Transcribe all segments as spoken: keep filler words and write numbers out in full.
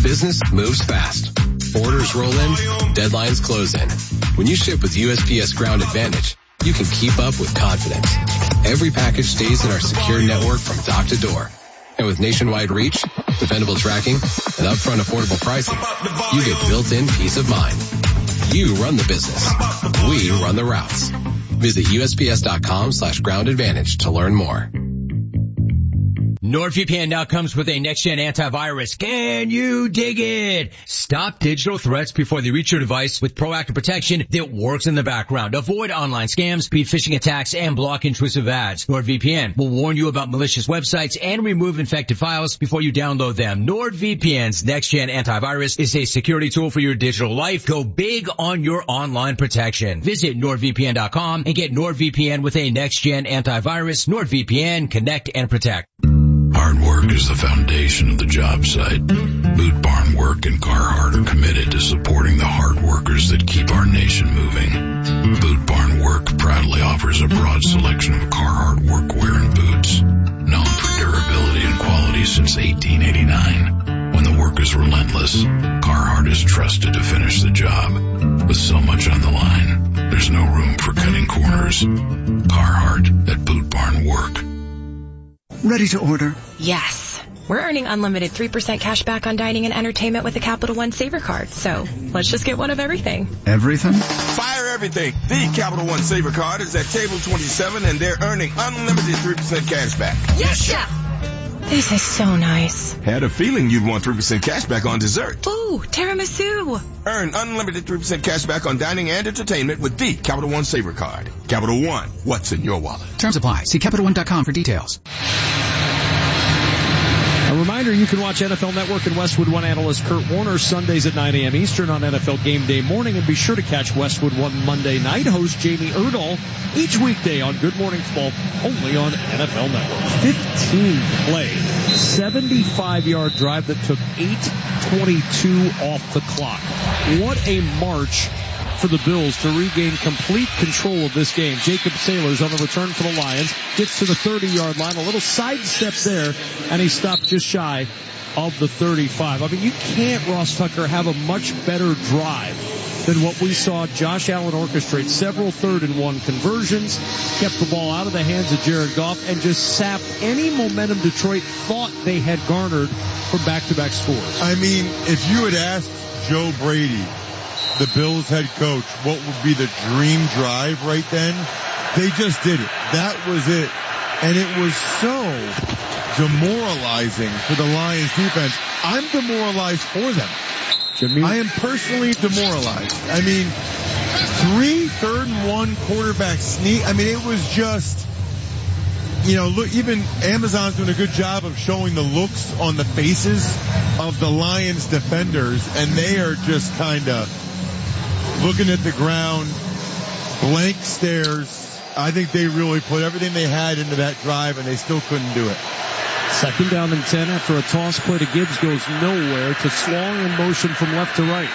Business moves fast. Orders roll in, deadlines close in. When you ship with U S P S Ground Advantage, you can keep up with confidence. Every package stays in our secure network from dock to door. And with nationwide reach, dependable tracking, and upfront affordable pricing, you get built-in peace of mind. You run the business. We run the routes. Visit USPS.com slash ground advantage to learn more. NordVPN now comes with a next-gen antivirus. Can you dig it? Stop digital threats before they reach your device with proactive protection that works in the background. Avoid online scams, beat phishing attacks, and block intrusive ads. NordVPN will warn you about malicious websites and remove infected files before you download them. NordVPN's next-gen antivirus is a security tool for your digital life. Go big on your online protection. Visit NordVPN dot com and get NordVPN with a next-gen antivirus. NordVPN, connect and protect. Hard work is the foundation of the job site. Boot Barn Work and Carhartt are committed to supporting the hard workers that keep our nation moving. Boot Barn Work proudly offers a broad selection of Carhartt workwear and boots, known for durability and quality since eighteen eighty-nine. When the work is relentless, Carhartt is trusted to finish the job. With so much on the line, there's no room for cutting corners. Carhartt at Boot Barn Work. Ready to order? Yes. We're earning unlimited three percent cash back on dining and entertainment with the Capital One Saver Card. So let's just get one of everything. Everything? Fire everything. The Capital One Saver Card is at table twenty-seven and they're earning unlimited three percent cash back. Yes, chef. This is so nice. Had a feeling you'd want three percent cash back on dessert. Ooh, tiramisu. Earn unlimited three percent cash back on dining and entertainment with the Capital One Saver Card. Capital One, what's in your wallet? Terms apply. See Capital One dot com for details. A reminder, you can watch N F L Network and Westwood One analyst Kurt Warner Sundays at nine a.m. Eastern on N F L Game Day morning, and be sure to catch Westwood One Monday night. Host Jamie Erdahl each weekday on Good Morning Football, only on N F L Network. fifteen play, seventy-five yard drive that took eight twenty-two off the clock. What a march for the Bills to regain complete control of this game. Jacob Sailors on the return for the Lions gets to the thirty yard line, a little sidestep there, and he stopped just shy of the thirty-five. I mean, you can't, Ross Tucker, have a much better drive than what we saw Josh Allen orchestrate. Several third and one conversions, kept the ball out of the hands of Jared Goff, and just sapped any momentum Detroit thought they had garnered from back-to-back scores. I mean, if you had asked Joe Brady, the Bills head coach, what would be the dream drive right then, they just did it. That was it. And it was so demoralizing for the Lions defense. I'm demoralized for them. Jimmy. I am personally demoralized. I mean, three third and one quarterback sneak. I mean, it was just, you know, look, even Amazon's doing a good job of showing the looks on the faces of the Lions defenders, and they are just kind of looking at the ground, blank stares. I think they really put everything they had into that drive, and they still couldn't do it. Second down and ten after a toss play to Gibbs goes nowhere to Swong in motion from left to right.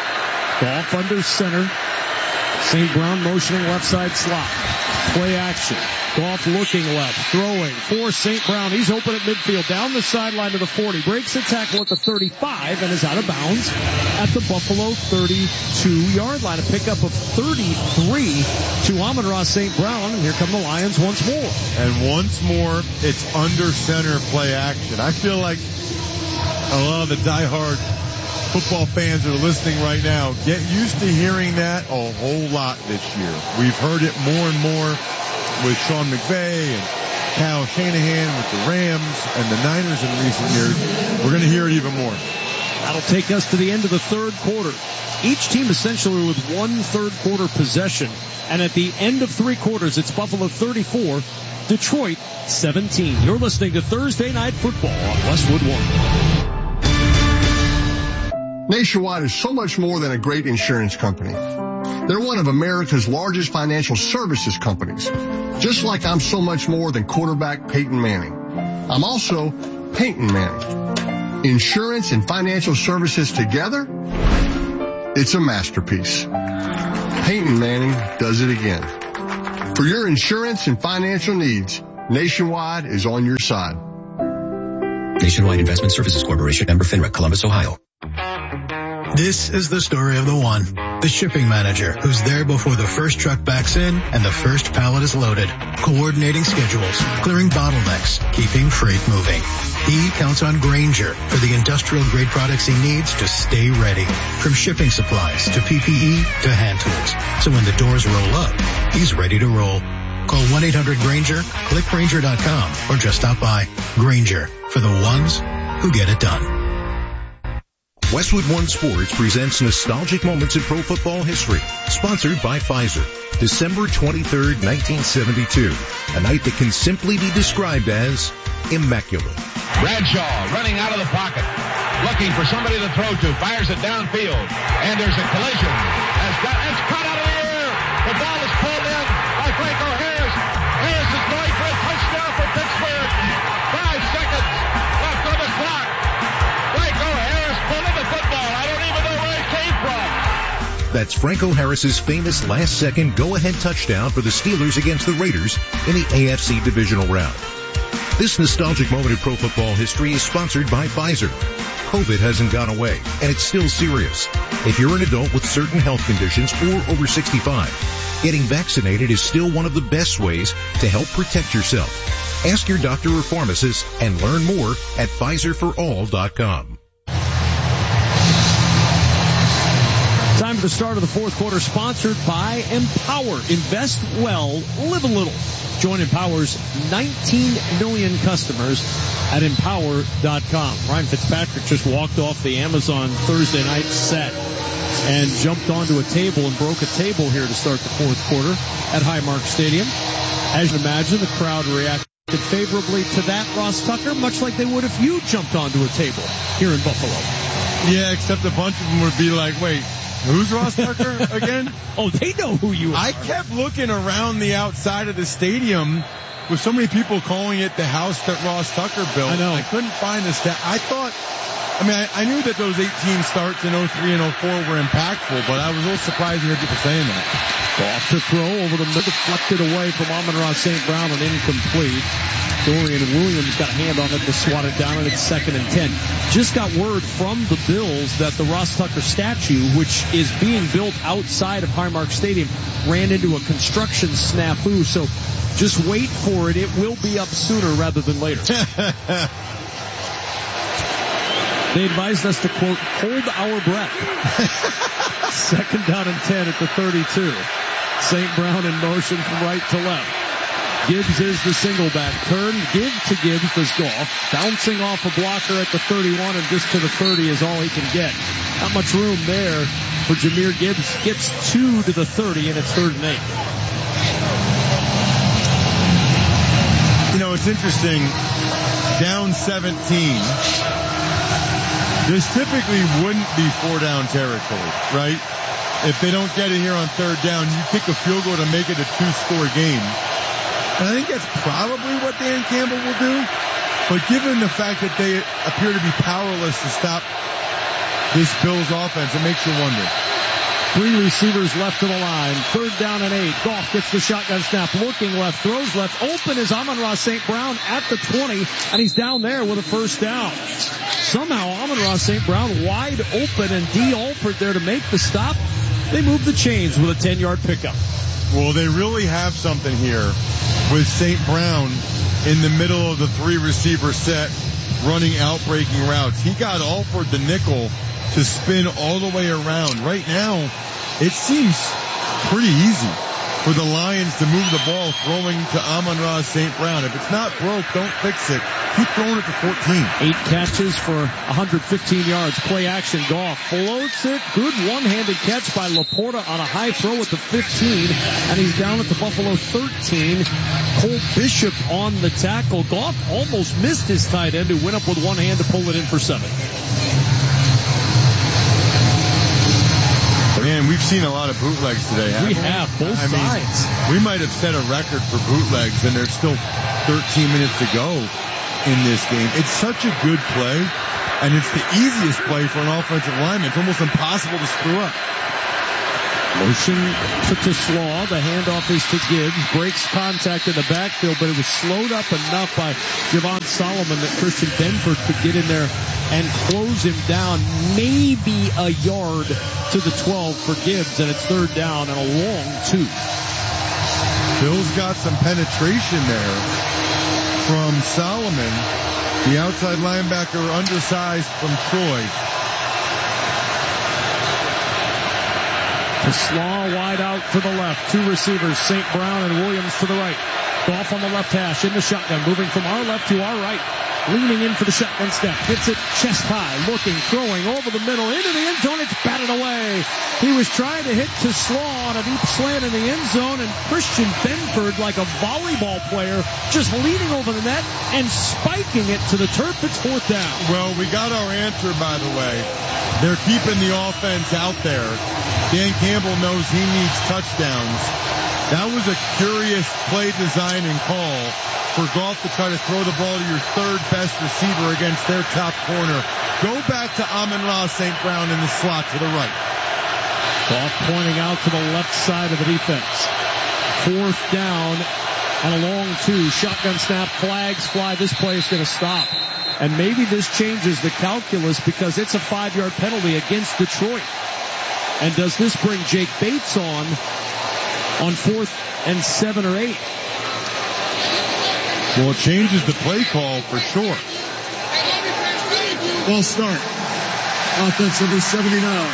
Goff under center. Saint Brown motioning left side slot. Play action. Goff looking left, throwing for Saint Brown. He's open at midfield, down the sideline to the forty. Breaks the tackle at the thirty-five and is out of bounds at the Buffalo thirty-two yard line. A pickup of thirty-three to Amon-Ra Saint Brown. And here come the Lions once more. And once more, it's under center play action. I feel like a lot of the diehard football fans that are listening right now get used to hearing that a whole lot this year. We've heard it more and more with Sean McVay and Kyle Shanahan with the Rams and the Niners in recent years. We're going to hear it even more. That'll take us to the end of the third quarter. Each team essentially with one third quarter possession. And at the end of three quarters, it's Buffalo thirty-four, Detroit seventeen. You're listening to Thursday Night Football on Westwood One. Nationwide is so much more than a great insurance company. They're one of America's largest financial services companies, just like I'm so much more than quarterback Peyton Manning. I'm also Peyton Manning. Insurance and financial services together, it's a masterpiece. Peyton Manning does it again. For your insurance and financial needs, Nationwide is on your side. Nationwide Investment Services Corporation, member FINRA, Columbus, Ohio. This is the story of the one, the shipping manager who's there before the first truck backs in and the first pallet is loaded, coordinating schedules, clearing bottlenecks, keeping freight moving. He counts on Grainger for the industrial grade products he needs to stay ready, from shipping supplies to P P E to hand tools. So when the doors roll up, he's ready to roll. Call one eight hundred Grainger, click Grainger dot com, or just stop by. Grainger, for the ones who get it done. Westwood One Sports presents Nostalgic Moments in Pro Football History, sponsored by Pfizer. December twenty-third, nineteen seventy-two, a night that can simply be described as immaculate. Bradshaw running out of the pocket, looking for somebody to throw to, fires it downfield, and there's a collision. Has got, it's caught out of the air. The ball is pulled in by Franco Harris. Harris is going for a touchdown for Pittsburgh. Five seconds left on the clock. Franco Harris pulling the football. I don't even know where it came from. That's Franco Harris's famous last-second go-ahead touchdown for the Steelers against the Raiders in the A F C divisional round. This nostalgic moment in pro football history is sponsored by Pfizer. COVID hasn't gone away, and it's still serious. If you're an adult with certain health conditions or over sixty-five, getting vaccinated is still one of the best ways to help protect yourself. Ask your doctor or pharmacist and learn more at Pfizer for all dot com. Time for the start of the fourth quarter, sponsored by Empower. Invest well, live a little. Join Empower's nineteen million customers at Empower dot com. Ryan Fitzpatrick just walked off the Amazon Thursday night set and jumped onto a table and broke a table here to start the fourth quarter at Highmark Stadium. As you imagine, the crowd reacted favorably to that, Ross Tucker, much like they would if you jumped onto a table here in Buffalo. Yeah, except a bunch of them would be like, wait, who's Ross Tucker again? Oh, they know who you are. I kept looking around the outside of the stadium with so many people calling it the house that Ross Tucker built. I know. I couldn't find the stat. I thought, I mean, I, I knew that those eighteen starts in oh three and oh four were impactful, but I was a little surprised to hear people saying that. Off to throw over the middle, deflected away from Amon-Ra Saint Brown and incomplete. Dorian Williams got a hand on it to swat it down, and it's second and ten. Just got word from the Bills that the Ross Tucker statue, which is being built outside of Highmark Stadium, ran into a construction snafu. So just wait for it. It will be up sooner rather than later. They advised us to, quote, hold our breath. Second down and ten at the thirty-two. Saint Brown in motion from right to left. Gibbs is the single back. Turn, give to Gibbs does Goff. Bouncing off a blocker at the thirty-one, and just to the thirty is all he can get. Not much room there for Jahmyr Gibbs. Gets two to the thirty, and it's third and eight. You know, it's interesting. Down seventeen. This typically wouldn't be four down territory, right? If they don't get it here on third down, you kick a field goal to make it a two-score game. And I think that's probably what Dan Campbell will do. But given the fact that they appear to be powerless to stop this Bills offense, it makes you wonder. Three receivers left to the line. Third down and eight. Goff gets the shotgun snap. Looking left. Throws left. Open is Amon-Ra Saint Brown at the twenty. And he's down there with a first down. Somehow Amon-Ra Saint Brown wide open, and D. Alford there to make the stop. They move the chains with a ten-yard pickup. Well, they really have something here with Saint Brown in the middle of the three-receiver set, running out-breaking routes. He got Alford the nickel to spin all the way around. Right now, it seems pretty easy for the Lions to move the ball, throwing to Amon-Ra Saint Brown. If it's not broke, don't fix it. Keep throwing it to fourteen. Eight catches for one hundred fifteen yards. Play action. Goff floats it. Good one-handed catch by Laporta on a high throw at the fifteen. And he's down at the Buffalo thirteen. Cole Bishop on the tackle. Goff almost missed his tight end, who went up with one hand to pull it in for seven. Man, we've seen a lot of bootlegs today, haven't we? We have, both I sides. Mean, we might have set a record for bootlegs, and there's still thirteen minutes to go in this game. It's such a good play, and it's the easiest play for an offensive lineman. It's almost impossible to screw up. Motion to, to Slaw. The handoff is to Gibbs. Breaks contact in the backfield, but it was slowed up enough by Javon Solomon that Christian Benford could get in there and close him down. Maybe a yard to the twelve for Gibbs, and it's third down and a long two. Bill's got some penetration there from Solomon, the outside linebacker, undersized from Troy. To Slaw, wide out to the left. Two receivers, Saint Brown and Williams to the right. Goff on the left hash in the shotgun, moving from our left to our right. Leaning in for the shotgun step. Hits it chest high, looking, throwing over the middle, into the end zone. It's batted away. He was trying to hit to Slaw on a deep slant in the end zone, and Christian Benford, like a volleyball player, just leaning over the net and spiking it to the turf. It's fourth down. Well, we got our answer, by the way. They're keeping the offense out there. Dan Campbell knows he needs touchdowns. That was a curious play design and call for Goff to try to throw the ball to your third best receiver against their top corner. Go back to Amon-Ra Saint Brown in the slot to the right. Goff pointing out to the left side of the defense. Fourth down and a long two. Shotgun snap, flags fly. This play is going to stop. And maybe this changes the calculus because it's a five-yard penalty against Detroit. And does this bring Jake Bates on on fourth and seven or eight? Well, it changes the play call for sure. Ball start. Offense number seventy-nine.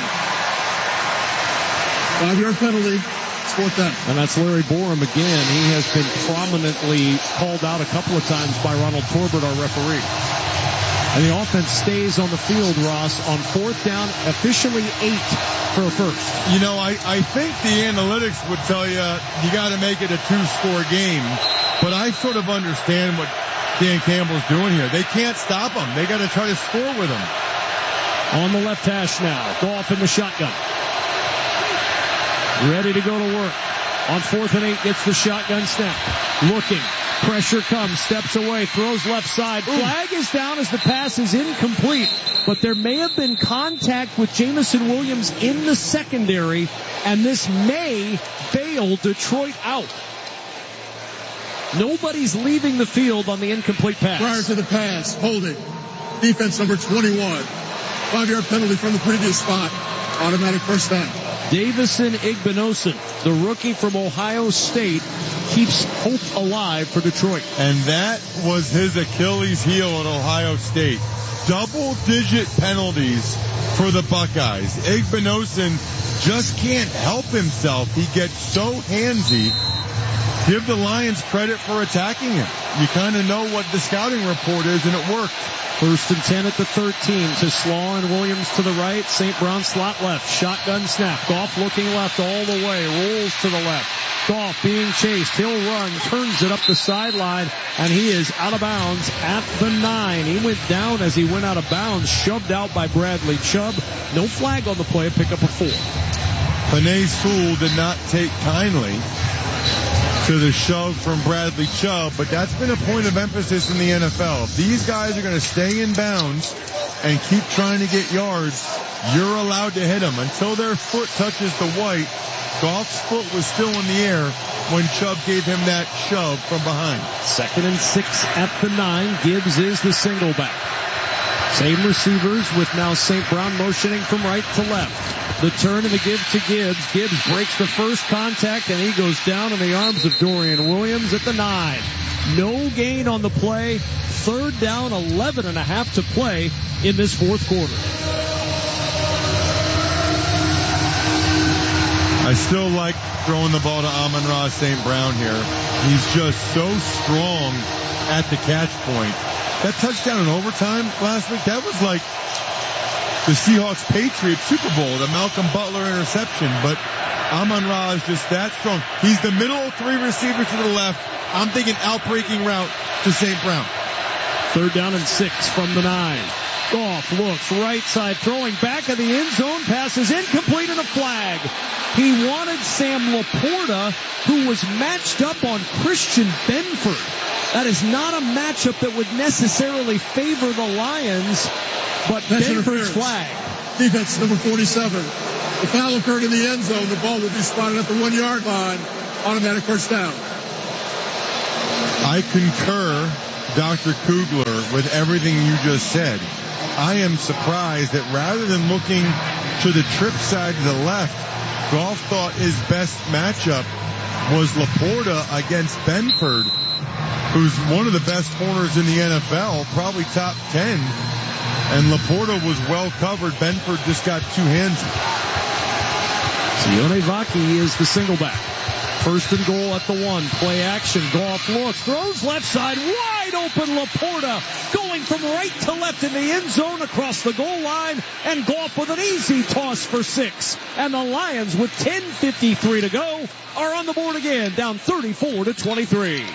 Five-yard penalty. It's fourth down. And that's Larry Borum again. He has been prominently called out a couple of times by Ronald Torbert, our referee. And the offense stays on the field, Ross, on fourth down, officially eight for a first. You know, I, I think the analytics would tell you you got to make it a two-score game. But I sort of understand what Dan Campbell's doing here. They can't stop him. They got to try to score with him. On the left hash now. Goff in the shotgun. Ready to go to work. On fourth and eight, gets the shotgun snap. Looking. Pressure comes. Steps away. Throws left side. Flag is down as the pass is incomplete. But there may have been contact with Jameson Williams in the secondary. And this may bail Detroit out. Nobody's leaving the field on the incomplete pass. Prior to the pass, holding. Defense number twenty-one. Five-yard penalty from the previous spot. Automatic first down. Davison Igbinosun, the rookie from Ohio State, keeps hope alive for Detroit. And that was his Achilles heel at Ohio State. Double-digit penalties for the Buckeyes. Igbinosun just can't help himself. He gets so handsy. Give the Lions credit for attacking him. You kind of know what the scouting report is, and it worked. First and ten at the thirteen to Slaw and Williams to the right. Saint Brown slot left. Shotgun snap. Goff looking left all the way. Rolls to the left. Goff being chased. He'll run. Turns it up the sideline. And he is out of bounds at the nine. He went down as he went out of bounds. Shoved out by Bradley Chubb. No flag on the play. Pick up a four. Penei Sewell did not take kindly to the shove from Bradley Chubb, but that's been a point of emphasis in the N F L. If these guys are going to stay in bounds and keep trying to get yards, you're allowed to hit them. Until their foot touches the white, Goff's foot was still in the air when Chubb gave him that shove from behind. Second and six at the nine. Gibbs is the single back. Same receivers with now Saint Brown motioning from right to left. The turn and the give to Gibbs. Gibbs breaks the first contact and he goes down in the arms of Dorian Williams at the nine. No gain on the play. Third down, eleven and a half to play in this fourth quarter. I still like throwing the ball to Amon-Ra Saint Brown here. He's just so strong at the catch point. That touchdown in overtime last week, that was like the Seahawks-Patriots Super Bowl, the Malcolm Butler interception. But Amon-Ra is just that strong. He's the middle of three receivers to the left. I'm thinking outbreaking route to Saint Brown. Third down and six from the nine. Goff looks right side, throwing back of the end zone. Pass is incomplete and a flag. He wanted Sam Laporta, who was matched up on Christian Benford. That is not a matchup that would necessarily favor the Lions, but Benford's flag. Defense number forty-seven. The foul occurred in the end zone. The ball will be spotted at the one-yard line. Automatic first down. I concur, Doctor Kugler, with everything you just said. I am surprised that rather than looking to the trip side to the left, Goff thought his best matchup was Laporta against Benford, who's one of the best corners in the N F L, probably top ten. And Laporta was well covered. Benford just got two hands. Sione Vaki is the single back. First and goal at the one. Play action. Goff looks. Throws left side. Wide open Laporta. Going from right to left in the end zone across the goal line. And Goff with an easy toss for six. And the Lions with ten fifty-three to go are on the board again. Down thirty-four to twenty-three.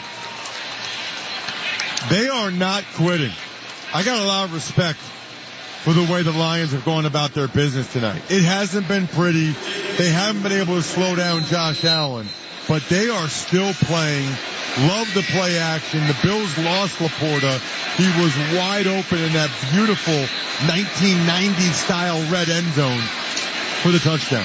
They are not quitting. I got a lot of respect for the way the Lions have gone about their business tonight. It hasn't been pretty. They haven't been able to slow down Josh Allen. But they are still playing. Love the play action. The Bills lost Laporta. He was wide open in that beautiful nineteen nineties style red end zone for the touchdown.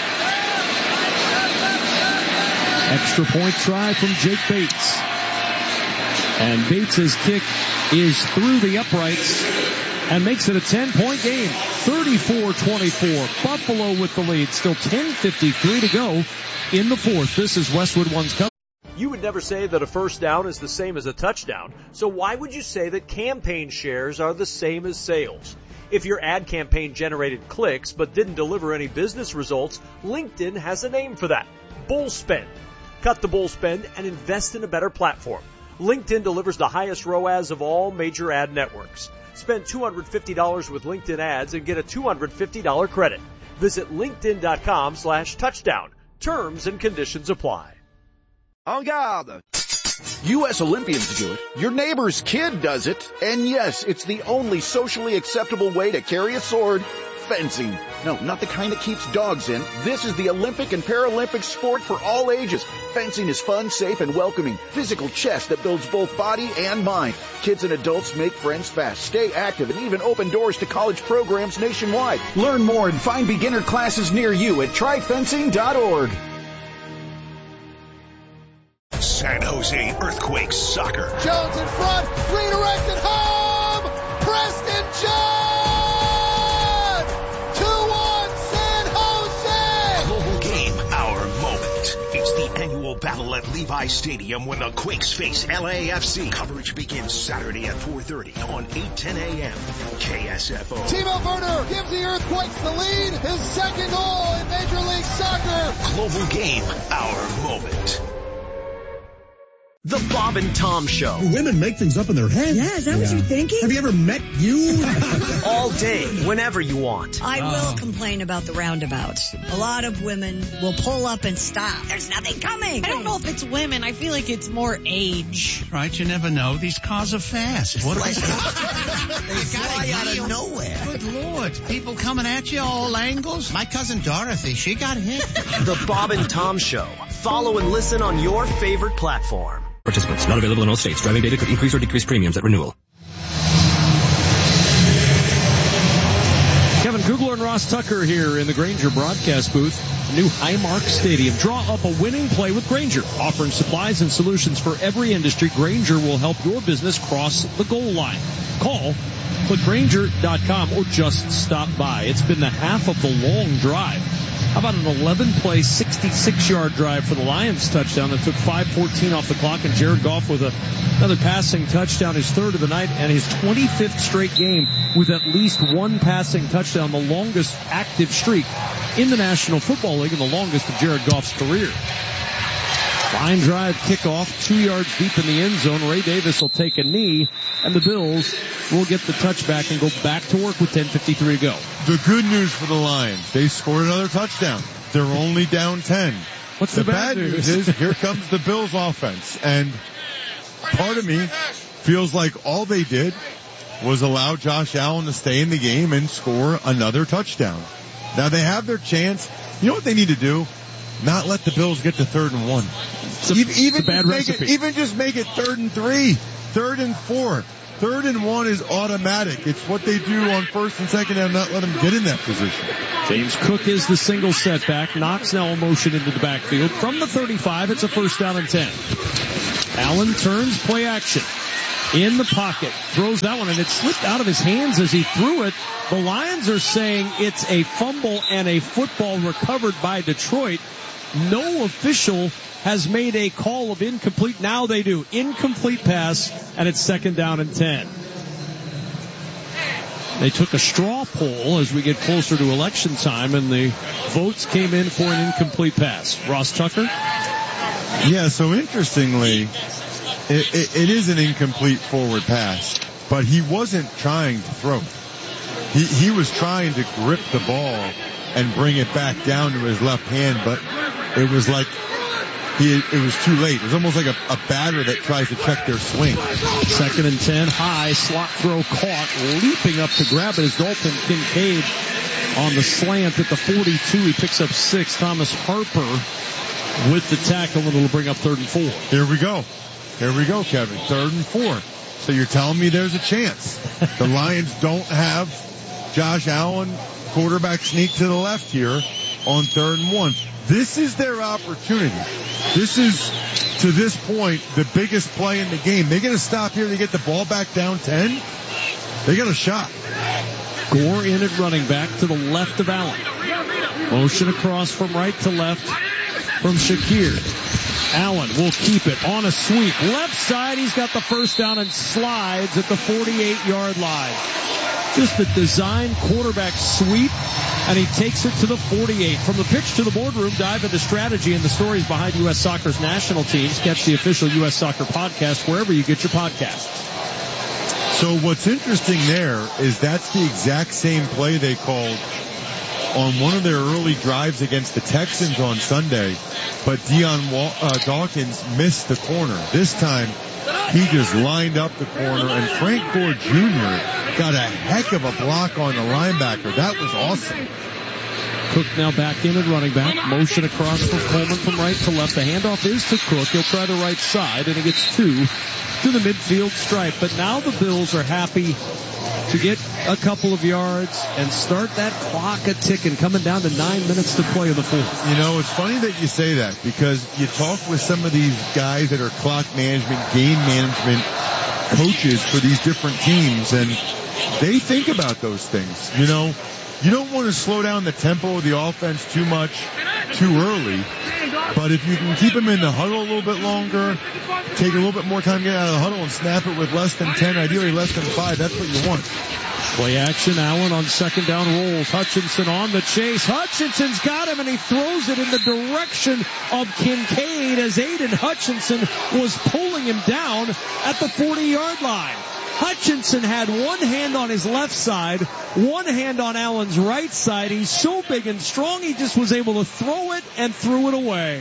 Extra point try from Jake Bates. And Bates' kick is through the uprights and makes it a ten-point game. thirty-four twenty-four. Buffalo with the lead. Still ten fifty-three to go in the fourth. This is Westwood One's coverage. You would never say that a first down is the same as a touchdown. So why would you say that campaign shares are the same as sales? If your ad campaign generated clicks but didn't deliver any business results, LinkedIn has a name for that. Bull spend. Cut the bull spend and invest in a better platform. LinkedIn delivers the highest R O A S of all major ad networks. Spend two hundred fifty dollars with LinkedIn ads and get a two hundred fifty dollars credit. Visit linkedin.com slash touchdown. Terms and conditions apply. En garde! U S Olympians do it. Your neighbor's kid does it. And yes, it's the only socially acceptable way to carry a sword. Fencing. No, not the kind that keeps dogs in. This is the Olympic and Paralympic sport for all ages. Fencing is fun, safe, and welcoming. Physical chess that builds both body and mind. Kids and adults make friends fast, stay active, and even open doors to college programs nationwide. Learn more and find beginner classes near you at try fencing dot org. San Jose Earthquakes soccer. Jones in front, redirected home! Preston Jones! It's the annual battle at Levi Stadium when the Quakes face L A F C. Coverage begins Saturday at four thirty on eight ten a.m. K S F O. Timo Werner gives the Earthquakes the lead. His second goal in Major League Soccer. Global Game, our moment. The Bob and Tom Show. Women make things up in their heads. Yeah, is that yeah. what you're thinking? Have you ever met you? All day, whenever you want. I oh. will complain about the roundabouts. A lot of women will pull up and stop. There's nothing coming. I don't know if it's women. I feel like it's more age. Right, you never know. These cars are fast. What like, they fly out of nowhere. Good Lord. People coming at you all angles. My cousin Dorothy, she got hit. The Bob and Tom Show. Follow and listen on your favorite platform. Participants not available in all states. Driving data could increase or decrease premiums at renewal. Kevin Kugler and Ross Tucker here in the Grainger broadcast booth. New Highmark Stadium. Draw up a winning play with Grainger. Offering supplies and solutions for every industry, Grainger will help your business cross the goal line. Call, click Grainger dot com, or just stop by. It's been the half of the long drive. How about an eleven-play, sixty-six-yard drive for the Lions touchdown that took five fourteen off the clock, and Jared Goff with a, another passing touchdown, his third of the night, and his twenty-fifth straight game with at least one passing touchdown, the longest active streak in the National Football League and the longest of Jared Goff's career. Line drive kickoff, two yards deep in the end zone. Ray Davis will take a knee, and the Bills will get the touchback and go back to work with ten fifty-three to go. The good news for the Lions, they scored another touchdown. They're only down ten. What's the, the bad, bad news? news is here comes the Bills offense, and part of me feels like all they did was allow Josh Allen to stay in the game and score another touchdown. Now they have their chance. You know what they need to do? Not let the Bills get to third and one. It's a, even it's a bad just make recipe. it, even just make it third and three, third and four. third and one is automatic. It's what they do on first and second down, not let them get in that position. James Cook is the single setback. Knox now a motion into the backfield. From the thirty-five, it's a first down and ten. Allen turns, play action. In the pocket, throws that one, and it slipped out of his hands as he threw it. The Lions are saying it's a fumble and a football recovered by Detroit. No official has made a call of incomplete. Now they do. Incomplete pass, and it's second down and ten. They took a straw poll as we get closer to election time, and the votes came in for an incomplete pass. Ross Tucker? Yeah, so interestingly, it, it, it is an incomplete forward pass, but he wasn't trying to throw it. He, he was trying to grip the ball and bring it back down to his left hand, but it was like he, it was too late. It was almost like a, a batter that tries to check their swing. Second and ten, high, slot throw caught, leaping up to grab it is Dalton Kincaid on the slant at the forty-two. He picks up six. Thomas Harper with the tackle, and it'll bring up third and four. Here we go. Here we go, Kevin. Third and four. So you're telling me there's a chance. The Lions don't have Josh Allen quarterback sneak to the left here on third and one. This is their opportunity. This is, to this point, the biggest play in the game. They're going to stop here to get the ball back down ten. They got a shot. Gore in at running back to the left of Allen. Motion across from right to left from Shakir. Allen will keep it on a sweep. Left side, he's got the first down and slides at the forty-eight yard line. Just a design quarterback sweep, and he takes it to the forty-eight. From the pitch to the boardroom, dive into strategy and the stories behind U S Soccer's national teams. Catch the official U S Soccer podcast wherever you get your podcasts. So what's interesting there is that's the exact same play they called on one of their early drives against the Texans on Sunday, but Deion Wal- uh, Dawkins missed the corner. This time, he just lined up the corner, and Frank Gore Junior got a heck of a block on the linebacker. That was awesome. Cook now back in at running back. Motion across from Coleman from right to left. The handoff is to Cook. He'll try the right side, and he gets two to the midfield stripe. But now the Bills are happy to get a couple of yards and start that clock a ticking, coming down to nine minutes to play in the fourth. You know, it's funny that you say that, because you talk with some of these guys that are clock management, game management coaches for these different teams, and they think about those things. You know, you don't want to slow down the tempo of the offense too much too early, but if you can keep them in the huddle a little bit longer, take a little bit more time to get out of the huddle and snap it with less than ten, ideally less than five, that's what you want. Play action, Allen on second down rolls. Hutchinson on the chase. Hutchinson's got him, and he throws it in the direction of Kincaid as Aiden Hutchinson was pulling him down at the forty yard line. Hutchinson had one hand on his left side, one hand on Allen's right side. He's so big and strong, he just was able to throw it and threw it away.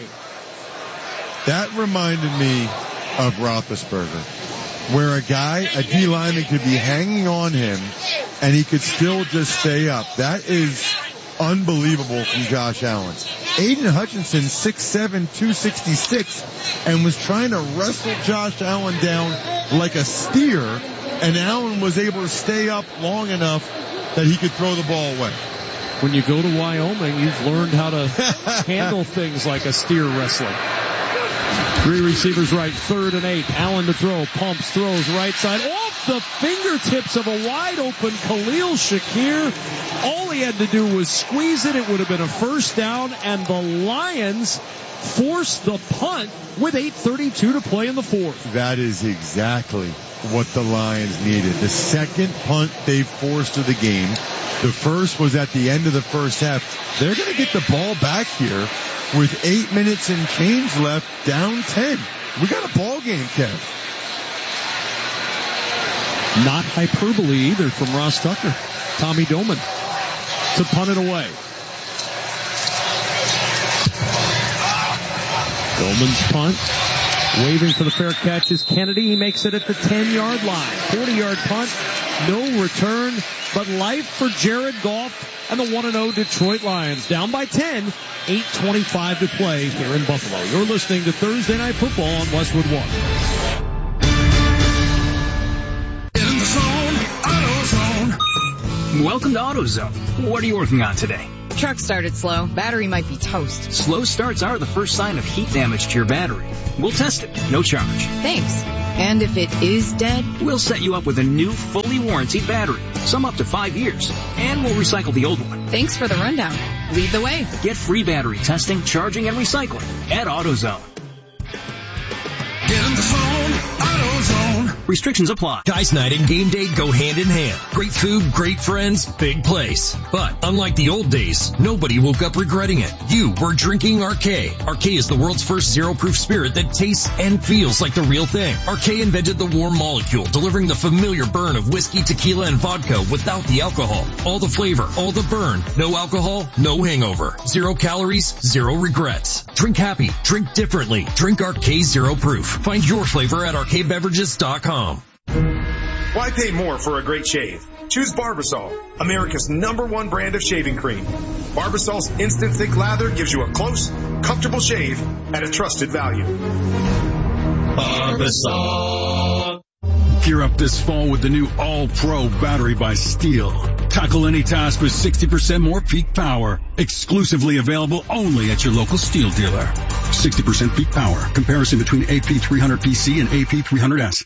That reminded me of Roethlisberger, where a guy, a D lineman, could be hanging on him and he could still just stay up. That is unbelievable from Josh Allen. Aiden Hutchinson, six seven, two sixty-six, and was trying to wrestle Josh Allen down like a steer, and Allen was able to stay up long enough that he could throw the ball away. When you go to Wyoming, you've learned how to handle things like a steer wrestling. Three receivers right, third and eight. Allen to throw, pumps, throws right side. Off the fingertips of a wide open Khalil Shakir. All he had to do was squeeze it. It would have been a first down, and the Lions forced the punt with eight thirty-two to play in the fourth. That is exactly what the Lions needed. The second punt they forced of the game. The first was at the end of the first half. They're going to get the ball back here with eight minutes and change left, down ten. We got a ball game, Kev. Not hyperbole either from Ross Tucker. Tommy Doman to punt it away. Doman's punt. Waving for the fair catch is Kennedy. He makes it at the ten yard line. forty yard punt. No return, but life for Jared Goff and the one and oh Detroit Lions. Down by ten. eight twenty-five to play here in Buffalo. You're listening to Thursday Night Football on Westwood One. Welcome to AutoZone. What are you working on today? Truck started slow. Battery might be toast. Slow starts are the first sign of heat damage to your battery. We'll test it. No charge. Thanks. And if it is dead? We'll set you up with a new, fully warranted battery. Some up to five years. And we'll recycle the old one. Thanks for the rundown. Lead the way. Get free battery testing, charging, and recycling at AutoZone. Get in the zone, AutoZone. Restrictions apply. Guys night and game day go hand in hand. Great food, great friends, big place. But unlike the old days, nobody woke up regretting it. You were drinking Arcade. Arcade is the world's first zero-proof spirit that tastes and feels like the real thing. Arcade invented the warm molecule, delivering the familiar burn of whiskey, tequila, and vodka without the alcohol. All the flavor, all the burn. No alcohol, no hangover. Zero calories, zero regrets. Drink happy, drink differently. Drink Arcade Zero Proof. Find your flavor at arcade beverages dot com. Why pay more for a great shave? Choose Barbasol, America's number one brand of shaving cream. Barbasol's instant thick lather gives you a close, comfortable shave at a trusted value. Barbasol. Gear up this fall with the new All-Pro battery by Steel. Tackle any task with sixty percent more peak power. Exclusively available only at your local Steel dealer. sixty percent peak power. Comparison between A P three hundred P C and A P three hundred S.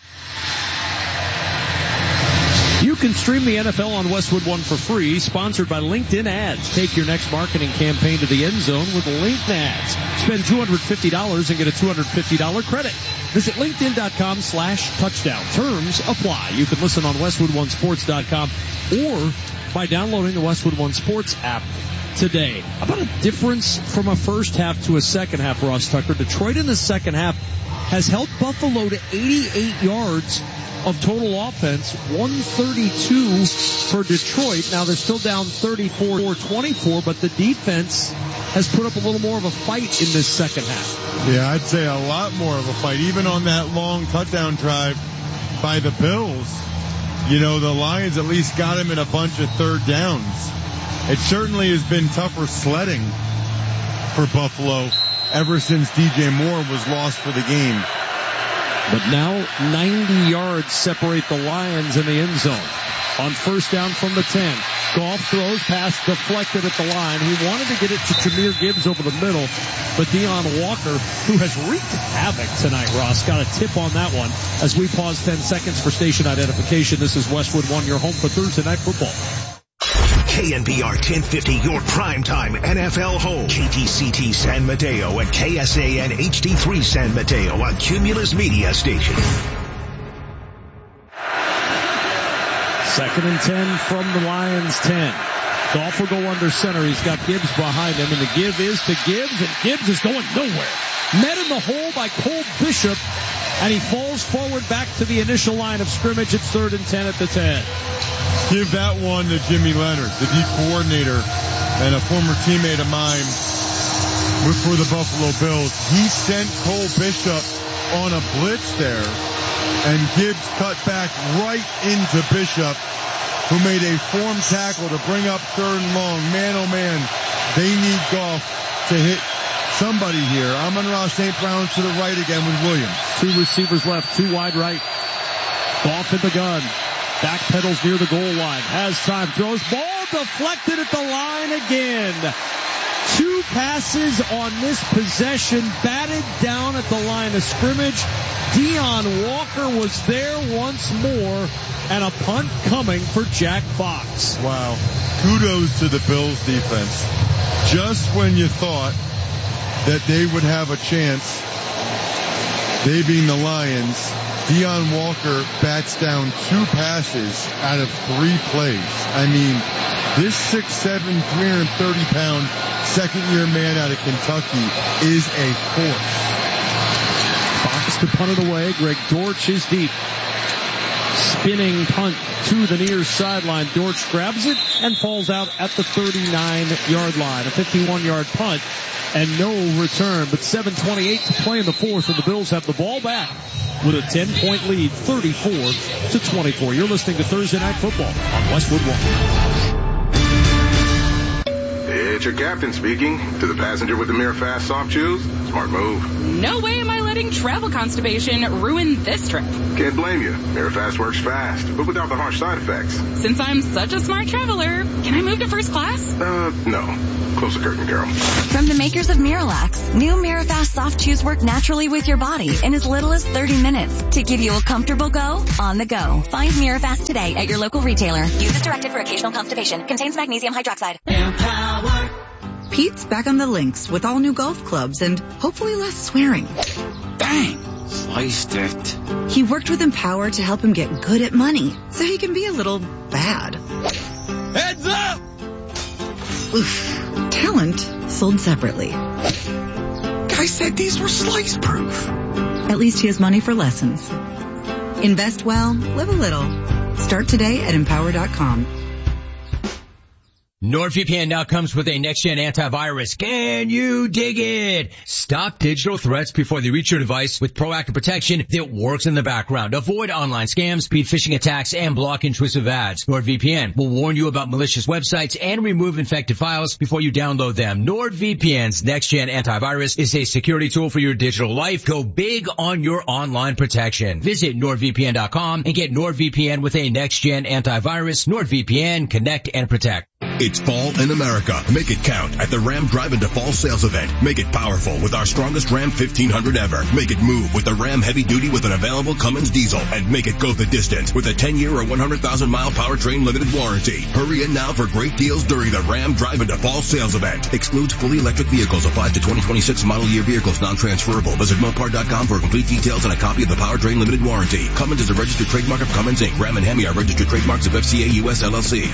You can stream the N F L on Westwood One for free, sponsored by LinkedIn Ads. Take your next marketing campaign to the end zone with LinkedIn Ads. Spend two hundred fifty dollars and get a two hundred fifty dollars credit. Visit linkedin.com slash touchdown. Terms apply. You can listen on westwood one sports dot com or by downloading the Westwood One Sports app today. How about a difference from a first half to a second half, Ross Tucker? Detroit in the second half has held Buffalo to eighty-eight yards of total offense, one thirty-two for Detroit. Now they're still down thirty-four twenty-four, but the defense has put up a little more of a fight in this second half. Yeah, I'd say a lot more of a fight. Even on that long touchdown drive by the Bills, you know, the Lions at least got him in a bunch of third downs. It certainly has been tougher sledding for Buffalo ever since D J Moore was lost for the game. But now ninety yards separate the Lions in the end zone. On first down from the ten, Goff throws, pass deflected at the line. He wanted to get it to Jahmyr Gibbs over the middle, but Deion Walker, who has wreaked havoc tonight, Ross, got a tip on that one. As we pause ten seconds for station identification, this is Westwood One, your home for Thursday Night Football. K N B R ten fifty, your primetime N F L home. K T C T San Mateo and K S A N H D three San Mateo, a Cumulus Media station. Second and ten from the Lions ten. Goff will go under center. He's got Gibbs behind him, and the give is to Gibbs, and Gibbs is going nowhere. Met in the hole by Cole Bishop, and he falls forward back to the initial line of scrimmage. It's third and ten at the ten. Give that one to Jimmy Leonard, the D coordinator and a former teammate of mine for the Buffalo Bills. He sent Cole Bishop on a blitz there, and Gibbs cut back right into Bishop, who made a form tackle to bring up third and long. Man, oh man, they need Goff to hit somebody here. Amon-Ra Saint Brown to the right again with Williams. Two receivers left, two wide right. Goff in the gun. Back pedals near the goal line. Has time. Throws. Ball deflected at the line again. Two passes on this possession. Batted down at the line of scrimmage. Deion Walker was there once more. And a punt coming for Jack Fox. Wow. Kudos to the Bills defense. Just when you thought that they would have a chance, they being the Lions, Deion Walker bats down two passes out of three plays. I mean, this six seven, three hundred thirty pound second-year man out of Kentucky is a force. Fox to punt it away. Greg Dortch is deep. Spinning punt to the near sideline. Dortch grabs it and falls out at the thirty-nine yard line. A fifty-one yard punt and no return. But seven twenty-eight to play in the fourth, and the Bills have the ball back with a ten point lead, thirty-four to twenty-four. You're listening to Thursday Night Football on Westwood One. It's your captain speaking. To the passenger with the Mirror Fast Soft Shoes, smart move. No way am I letting travel constipation ruin this trip. Can't blame you. Airfast works fast, but without the harsh side effects. Since I'm such a smart traveler, can I move to first class? Uh, no. Close the curtain, girl. From the makers of Miralax, new Mirafast soft chews work naturally with your body in as little as thirty minutes to give you a comfortable go on the go. Find Mirafast today at your local retailer. Use as directed for occasional constipation. Contains magnesium hydroxide. Empower. Pete's back on the links with all new golf clubs and hopefully less swearing. Bang! Sliced it. He worked with Empower to help him get good at money so he can be a little bad. Heads up! Oof. Talent sold separately. Guy said these were slice proof. At least he has money for lessons. Invest well, live a little. Start today at empower dot com. NordVPN now comes with a next-gen antivirus. Can you dig it? Stop digital threats before they reach your device with proactive protection that works in the background. Avoid online scams, speed phishing attacks, and block intrusive ads. NordVPN will warn you about malicious websites and remove infected files before you download them. NordVPN's next-gen antivirus is a security tool for your digital life. Go big on your online protection. Visit nord V P N dot com and get NordVPN with a next-gen antivirus. NordVPN, connect and protect. It's fall in America. Make it count at the Ram Drive Into Fall sales event. Make it powerful with our strongest Ram fifteen hundred ever. Make it move with the Ram Heavy Duty with an available Cummins diesel. And make it go the distance with a ten-year or one hundred thousand mile powertrain limited warranty. Hurry in now for great deals during the Ram Drive Into Fall sales event. Excludes fully electric vehicles. Applies to twenty twenty-six model year vehicles. Non-transferable. Visit Mopar dot com for complete details and a copy of the powertrain limited warranty. Cummins is a registered trademark of Cummins Incorporated. Ram and Hemi are registered trademarks of F C A U S L L C.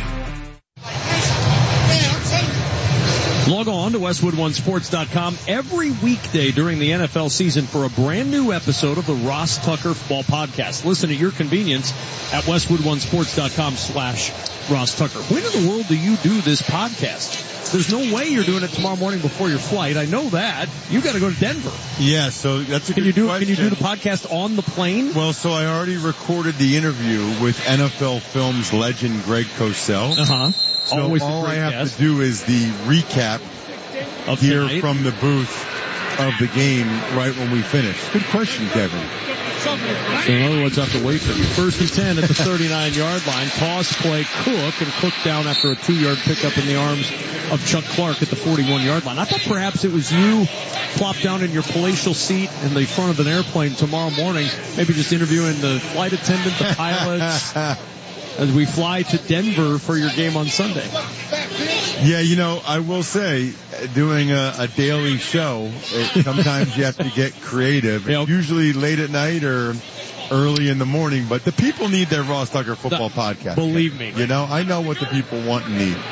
Log on to westwood one sports dot com every weekday during the N F L season for a brand new episode of the Ross Tucker Football Podcast. Listen at your convenience at westwood one sports dot com slash Ross Tucker. When in the world do you do this podcast? There's no way you're doing it tomorrow morning before your flight. I know that. You got to go to Denver. Yeah, so that's a can good you do question. Can you do the podcast on the plane? Well, so I already recorded the interview with N F L Films legend Greg Cosell. Uh-huh. So Always all I have guest. to do is the recap of here tonight. from the booth of the game right when we finish. Good question, Kevin. So in other words, I have to wait for you. First and ten at the thirty-nine yard line. Toss play Cook, and Cook down after a two yard pickup in the arms of Chuck Clark at the forty-one yard line. I thought perhaps it was you plopped down in your palatial seat in the front of an airplane tomorrow morning, maybe just interviewing the flight attendant, the pilots, as we fly to Denver for your game on Sunday. Yeah, you know, I will say, doing a, a daily show, it, sometimes you have to get creative. It's usually late at night or early in the morning, but the people need their Ross Tucker Football the, Podcast. Believe me. You know, I know what the people want and need.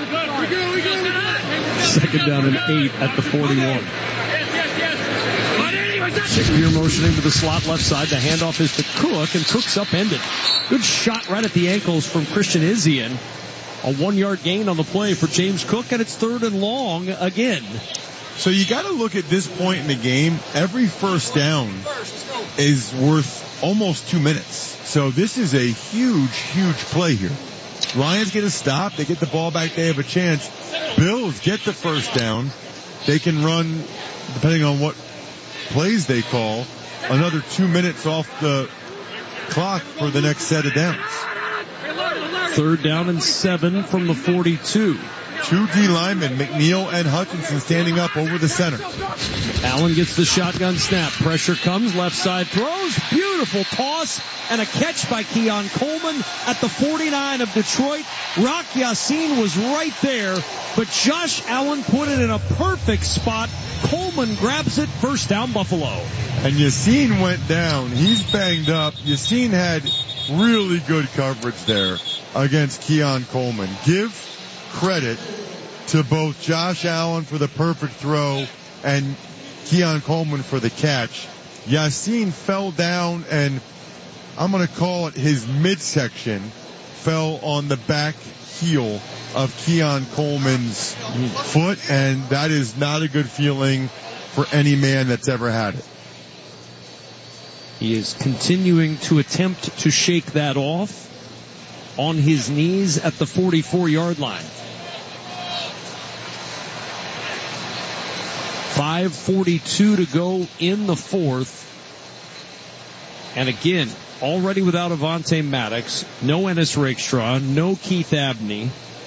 Second down and eight at the forty-one. Shakespeare motioning to the slot left side. The handoff is to Cook, and Cook's upended. Good shot right at the ankles from Christian Izzian. A one-yard gain on the play for James Cook, and it's third and long again. So you got to look at this point in the game. Every first down is worth almost two minutes. So this is a huge, huge play here. Lions get a stop. They get the ball back. They have a chance. Bills get the first down. They can run, depending on what plays they call, another two minutes off the clock for the next set of downs. Third down and seven from the forty-two. Two D linemen, McNeil and Hutchinson, standing up over the center. Allen gets the shotgun snap. Pressure comes. Left side throws. Beautiful toss and a catch by Keon Coleman at the forty-nine of Detroit. Rock Yassin was right there, but Josh Allen put it in a perfect spot. Coleman grabs it. First down, Buffalo. And Yassin went down. He's banged up. Yassin had really good coverage there against Keon Coleman. Give credit to both Josh Allen for the perfect throw and Keon Coleman for the catch. Yassin fell down, and I'm going to call it his midsection fell on the back heel of Keon Coleman's foot, and that is not a good feeling for any man that's ever had it. He is continuing to attempt to shake that off on his knees at the forty-four yard line. five forty-two to go in the fourth. And again, already without Avonte Maddox, no Ennis Rakestraw, no Keith Abney.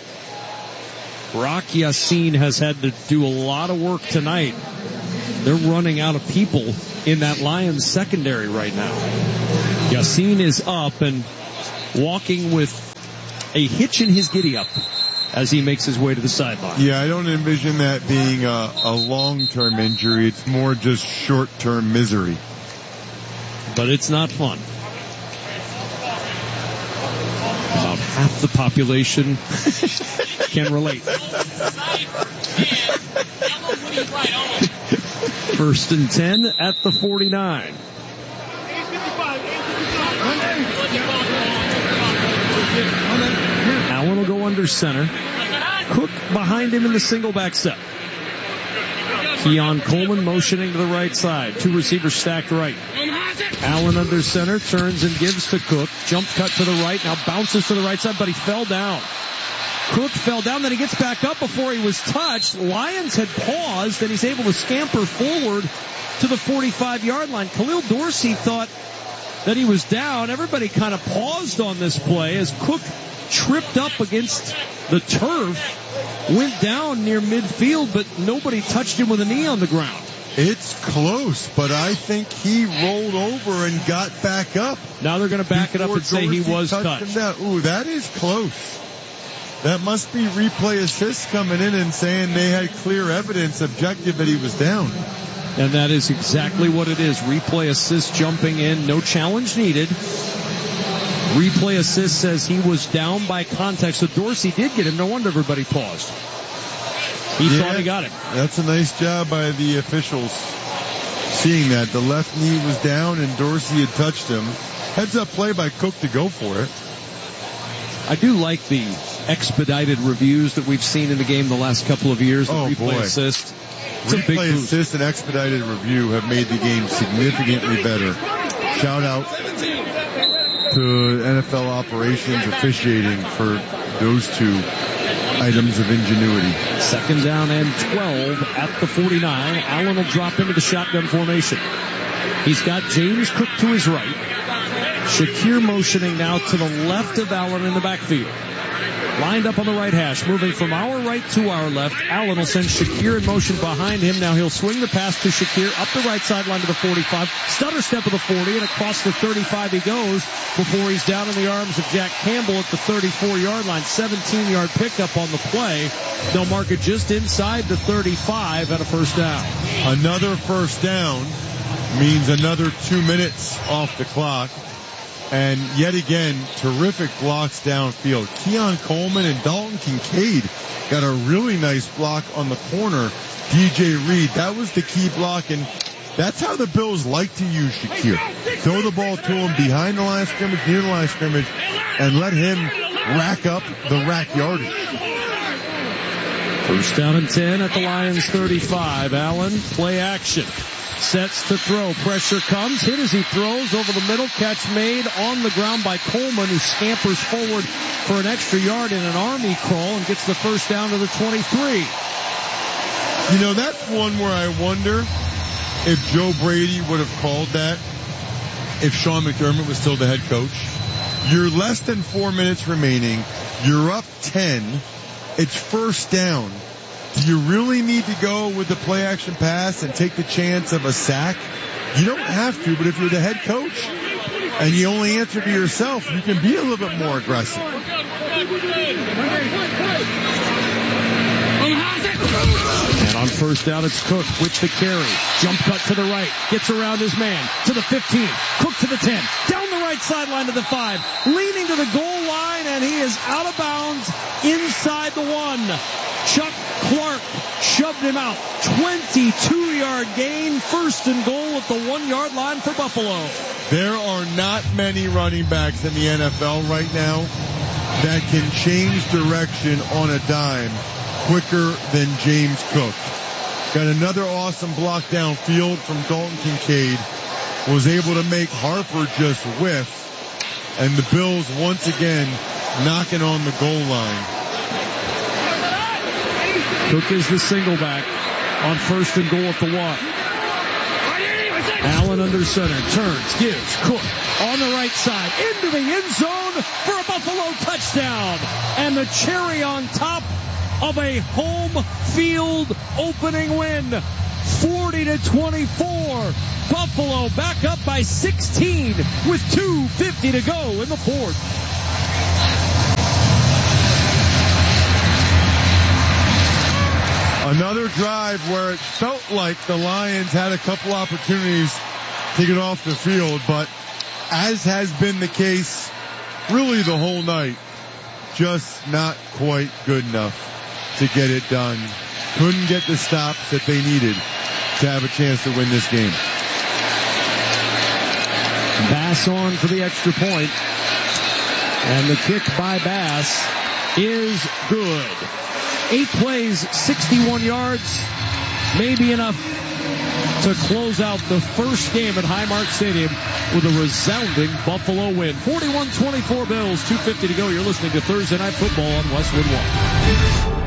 Rock Ya-Sin has had to do a lot of work tonight. They're running out of people in that Lions secondary right now. Ya-Sin is up and walking with a hitch in his giddy-up as he makes his way to the sideline. Yeah, I don't envision that being a, a long-term injury. It's more just short-term misery. But it's not fun. About half the population can relate. First and ten at the forty-nine. Allen will go under center. Cook behind him in the single back set. Keon Coleman motioning to the right side. Two receivers stacked right. Allen under center, turns and gives to Cook. Jump cut to the right, now bounces to the right side, but he fell down. Cook fell down, then he gets back up before he was touched. Lions had paused, and he's able to scamper forward to the forty-five-yard line. Khalil Dorsey thought that he was down. Everybody kind of paused on this play as Cook tripped up against the turf, went down near midfield, but nobody touched him with a knee on the ground. It's close, but I think he rolled over and got back up. Now they're going to back it up and say he was touched. Ooh, that is close. That must be replay assist coming in and saying they had clear evidence, objective, that he was down. And that is exactly what it is. Replay assist jumping in, no challenge needed. Replay assist says he was down by contact. So Dorsey did get him. No wonder everybody paused. He yeah, thought he got it. That's a nice job by the officials seeing that. The left knee was down and Dorsey had touched him. Heads up play by Cook to go for it. I do like the expedited reviews that we've seen in the game the last couple of years. The oh, replay boy. assist. It's replay assist and expedited review have made the game significantly better. Shout out to N F L operations officiating for those two items of ingenuity. Second down and twelve at the forty-nine. Allen will drop into the shotgun formation. He's got James Cook to his right. Shakir motioning now to the left of Allen in the backfield. Lined up on the right hash, moving from our right to our left. Allen will send Shakir in motion behind him. Now he'll swing the pass to Shakir up the right sideline to the forty-five. Stutter step of the forty, and across the thirty-five he goes before he's down in the arms of Jack Campbell at the thirty-four-yard line. seventeen-yard pickup on the play. They'll mark it just inside the thirty-five at a first down. Another first down means another two minutes off the clock. And yet again, terrific blocks downfield. Keon Coleman and Dalton Kincaid got a really nice block on the corner. D J Reed, that was the key block, and that's how the Bills like to use Shakir. Throw the ball to him behind the line of scrimmage, near the line of scrimmage, and let him rack up the rack yardage. First down and ten at the Lions thirty-five. Allen, play action. Sets to throw. Pressure comes. Hit as he throws over the middle. Catch made on the ground by Coleman, who scampers forward for an extra yard in an army crawl and gets the first down to the twenty-three. You know, that's one where I wonder if Joe Brady would have called that if Sean McDermott was still the head coach. You're less than four minutes remaining. You're up ten. It's first down. Do you really need to go with the play action pass and take the chance of a sack? You don't have to, but if you're the head coach and you only answer to yourself, you can be a little bit more aggressive. And on first down, it's Cook with the carry. Jump cut to the right. Gets around his man to the fifteen. Cook to the ten. Down the right sideline to the five. Leaning to the goal line, and he is out of bounds inside the one. Chuck Clark shoved him out. twenty-two-yard gain. First and goal at the one-yard line for Buffalo. There are not many running backs in the N F L right now that can change direction on a dime quicker than James Cook. Got another awesome block downfield from Dalton Kincaid. Was able to make Harper just whiff. And the Bills once again knocking on the goal line. Cook is the single back on first and goal at the one. Allen under center, turns, gives, Cook on the right side, into the end zone for a Buffalo touchdown. And the cherry on top of a home field opening win, forty to twenty-four. Buffalo back up by sixteen with two fifty to go in the fourth. Another drive where it felt like the Lions had a couple opportunities to get off the field, but as has been the case really the whole night, just not quite good enough to get it done. Couldn't get the stops that they needed to have a chance to win this game. Bass on for the extra point. And the kick by Bass is good. Eight plays, sixty-one yards, maybe enough to close out the first game at Highmark Stadium with a resounding Buffalo win. forty-one twenty-four Bills, two fifty to go. You're listening to Thursday Night Football on Westwood One.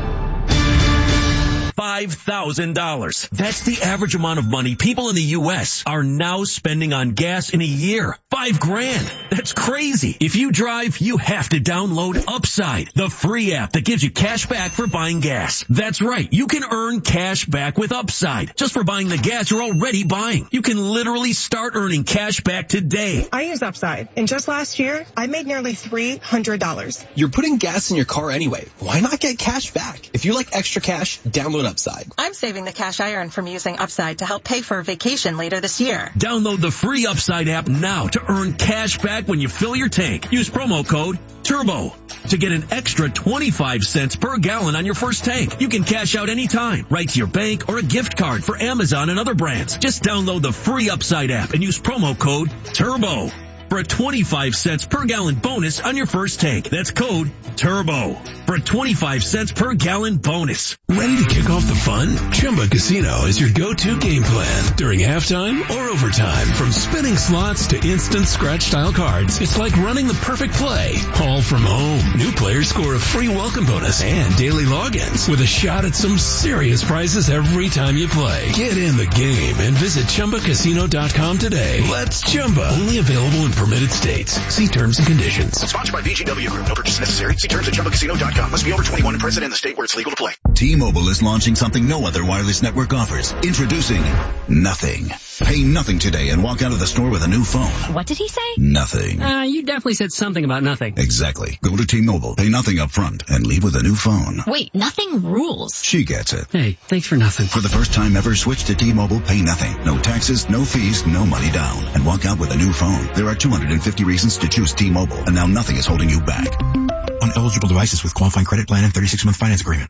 five thousand dollars. That's the average amount of money people in the U S are now spending on gas in a year. Five grand. That's crazy. If you drive, you have to download Upside, the free app that gives you cash back for buying gas. That's right. You can earn cash back with Upside just for buying the gas you're already buying. You can literally start earning cash back today. I use Upside, and just last year, I made nearly three hundred dollars. You're putting gas in your car anyway. Why not get cash back? If you like extra cash, download Upside. I'm saving the cash I earn from using Upside to help pay for a vacation later this year. Download the free Upside app now to earn cash back when you fill your tank. Use promo code TURBO to get an extra twenty-five cents per gallon on your first tank. You can cash out anytime, right to your bank or a gift card for Amazon and other brands. Just download the free Upside app and use promo code TURBO for a twenty-five cents per gallon bonus on your first tank. That's code TURBO for a twenty-five cents per gallon bonus. Ready to kick off the fun? Chumba Casino is your go-to game plan during halftime or overtime. From spinning slots to instant scratch-style cards, it's like running the perfect play, all from home. New players score a free welcome bonus and daily logins with a shot at some serious prizes every time you play. Get in the game and visit Chumba Casino dot com today. Let's Chumba. Only available in permitted states. See terms and conditions. Sponsored by B G W Group. No purchase necessary. See terms at Chumba Casino dot com. Must be over twenty-one and present in the state where it's legal to play. T-Mobile is launching something no other wireless network offers. Introducing Nothing. Pay nothing today and walk out of the store with a new phone. What did he say? Nothing. Uh, you definitely said something about nothing. Exactly. Go to T-Mobile, pay nothing up front, and leave with a new phone. Wait, nothing rules. She gets it. Hey, thanks for nothing. For the first time ever, switch to T-Mobile, pay nothing. No taxes, no fees, no money down. And walk out with a new phone. There are two hundred fifty reasons to choose T-Mobile, and now nothing is holding you back. On eligible devices with qualifying credit plan and thirty-six month finance agreement.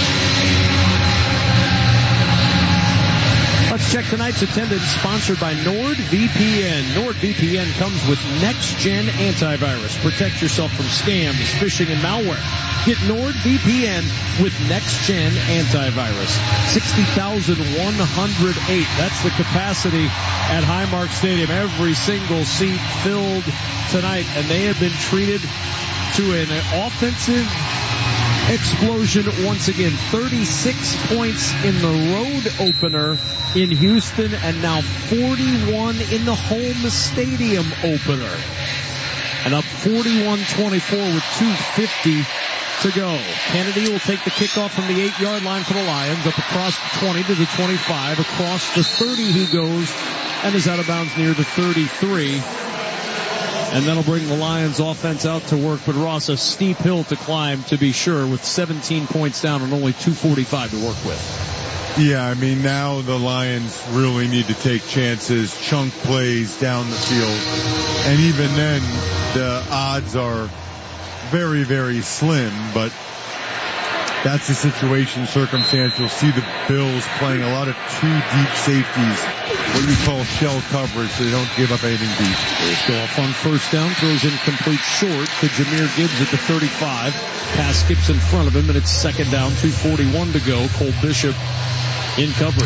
Let's check tonight's attendance, sponsored by NordVPN. NordVPN comes with next-gen antivirus. Protect yourself from scams, phishing, and malware. Get NordVPN with next-gen antivirus. sixty thousand one hundred eight. That's the capacity at Highmark Stadium. Every single seat filled tonight, and they have been treated to an offensive explosion once again. thirty-six points in the road opener in Houston, and now forty-one in the home stadium opener. And up forty-one twenty-four with two fifty to go. Kennedy will take the kickoff from the eight-yard line for the Lions, up across the twenty to the twenty-five, across the thirty he goes, and is out of bounds near the thirty-three. And that'll bring the Lions offense out to work, but Ross, a steep hill to climb to be sure, with seventeen points down and only two forty-five to work with. Yeah, I mean, now the Lions really need to take chances, chunk plays down the field. And even then, the odds are very, very slim, but that's the situation, circumstance. You'll see the Bills playing a lot of two deep safeties, what you call shell coverage, so they don't give up anything deep. Go off on first down, throws incomplete short to Jahmyr Gibbs at the thirty-five. Pass skips in front of him, and it's second down, two forty-one to go. Cole Bishop in coverage.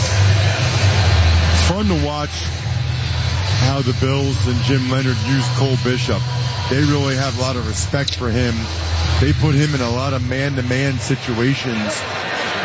Fun to watch how the Bills and Jim Leonhard use Cole Bishop. They really have a lot of respect for him. They put him in a lot of man-to-man situations.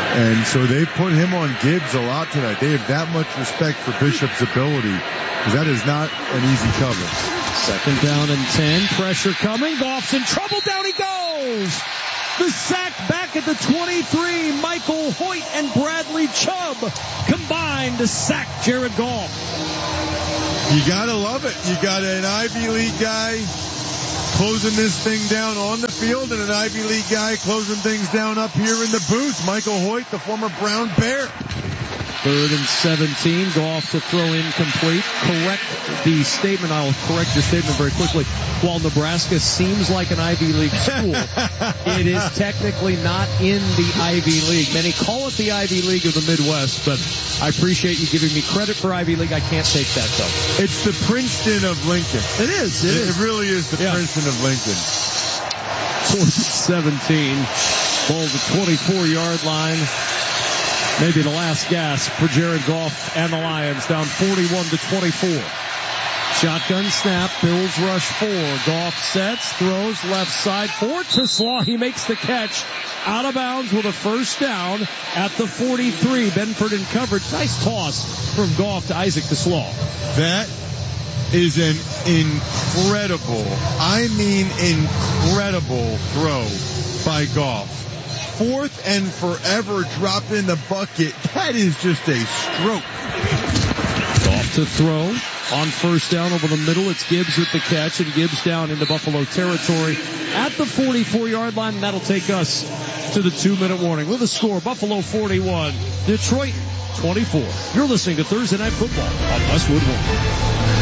And so they put him on Gibbs a lot tonight. They have that much respect for Bishop's ability, because that is not an easy cover. Second down and ten. Pressure coming. Goff's in trouble. Down he goes. The sack back at the twenty-three. Michael Hoyt and Bradley Chubb combined to sack Jared Goff. You gotta love it. You got an Ivy League guy closing this thing down on the field, and an Ivy League guy closing things down up here in the booth. Michael Hoyt, the former Brown Bear. Third and seventeen. Goff to throw incomplete. Correct the statement. I'll correct your statement very quickly. While Nebraska seems like an Ivy League school, it is technically not in the Ivy League. Many call it the Ivy League of the Midwest, but I appreciate you giving me credit for Ivy League. I can't take that, though. It's the Princeton of Lincoln. It is. It, it, is. it really is the yeah. Princeton of Lincoln. Fourth and seventeen. Ball at the twenty-four-yard line. Maybe the last gasp for Jared Goff and the Lions, down forty-one to twenty-four. Shotgun snap, Bills rush four. Goff sets, throws left side for Teslaw. He makes the catch out of bounds with a first down at the forty-three. Benford in coverage. Nice toss from Goff to Isaac Teslaw. That is an incredible, I mean incredible throw by Goff. Fourth and forever drop in the bucket. That is just a stroke. Goff to throw on first down over the middle. It's Gibbs with the catch, and Gibbs down into Buffalo territory at the forty-four-yard line, and that'll take us to the two-minute warning. With a score, Buffalo forty-one, Detroit twenty-four. You're listening to Thursday Night Football on Westwood One.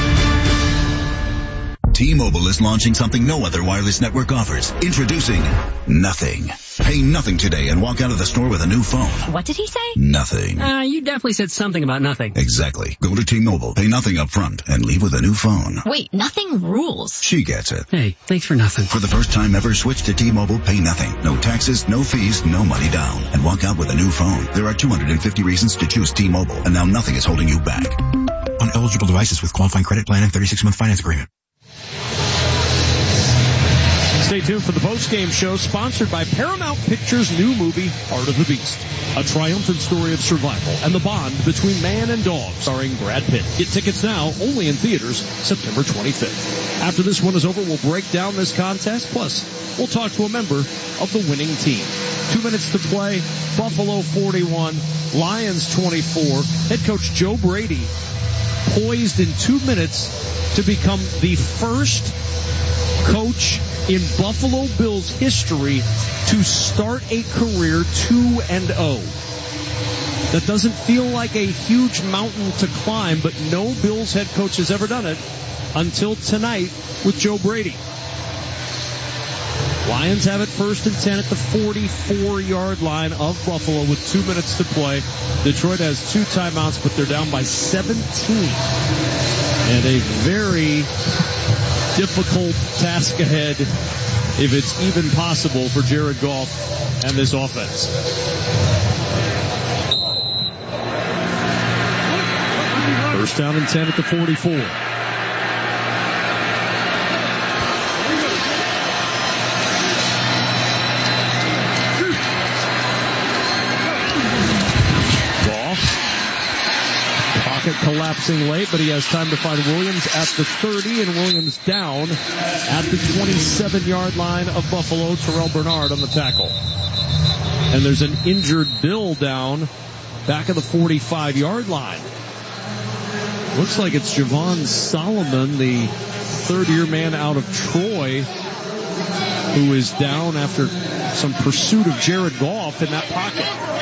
T-Mobile is launching something no other wireless network offers. Introducing Nothing. Pay nothing today and walk out of the store with a new phone. What did he say? Nothing. Uh, you definitely said something about nothing. Exactly. Go to T-Mobile, pay nothing up front, and leave with a new phone. Wait, nothing rules. She gets it. Hey, thanks for nothing. For the first time ever, switch to T-Mobile, pay nothing. No taxes, no fees, no money down. And walk out with a new phone. There are two hundred fifty reasons to choose T-Mobile, and now nothing is holding you back. On eligible devices with qualifying credit plan and thirty-six month finance agreement. Stay tuned for the post-game show, sponsored by Paramount Pictures' new movie, Heart of the Beast. A triumphant story of survival and the bond between man and dog, starring Brad Pitt. Get tickets now, only in theaters, September twenty-fifth. After this one is over, we'll break down this contest. Plus, we'll talk to a member of the winning team. Two minutes to play, Buffalo forty-one, Lions twenty-four. Head coach Joe Brady poised in two minutes to become the first coach in Buffalo Bills history to start a career two and oh. That doesn't feel like a huge mountain to climb, but no Bills head coach has ever done it until tonight with Joe Brady. Lions have it first and ten at the forty-four-yard line of Buffalo with two minutes to play. Detroit has two timeouts, but they're down by seventeen. And a very difficult task ahead, if it's even possible, for Jared Goff and this offense. First down and ten at the forty-four. Collapsing late, but he has time to find Williams at the thirty, and Williams down at the twenty-seven-yard line of Buffalo. Terrell Bernard on the tackle. And there's an injured Bill down back of the forty-five-yard line. Looks like it's Javon Solomon, the third-year man out of Troy, who is down after some pursuit of Jared Goff in that pocket.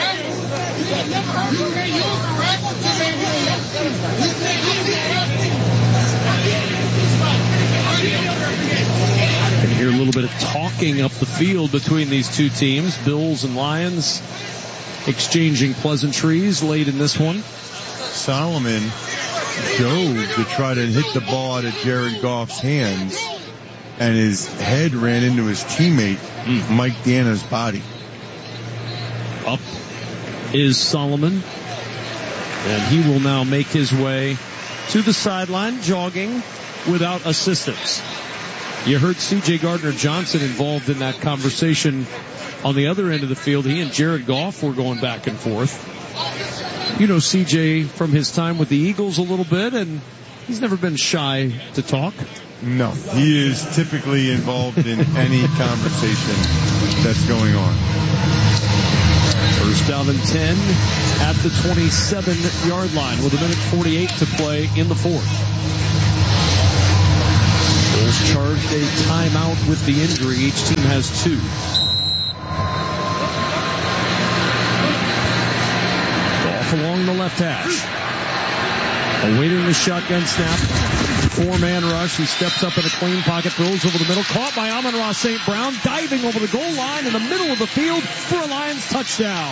You can hear a little bit of talking up the field between these two teams. Bills and Lions exchanging pleasantries late in this one. Solomon dove to try to hit the ball out of Jared Goff's hands, and his head ran into his teammate, mm. Mike Dana's body. Up is Solomon, and he will now make his way to the sideline, jogging without assistance. You heard C J Gardner-Johnson involved in that conversation on the other end of the field, he and Jared Goff were going back and forth. You know C J from his time with the Eagles a little bit, and he's never been shy to talk. No, he is typically involved in any conversation that's going on. First down and ten at the twenty-seven-yard line with a minute forty-eight to play in the fourth. Bulls charged a timeout with the injury. Each team has two. Goff along the left hash. Awaiting the shotgun snap. Four-man rush. He steps up in a clean pocket, throws over the middle. Caught by Amon-Ra Saint Brown, diving over the goal line in the middle of the field for a Lions touchdown.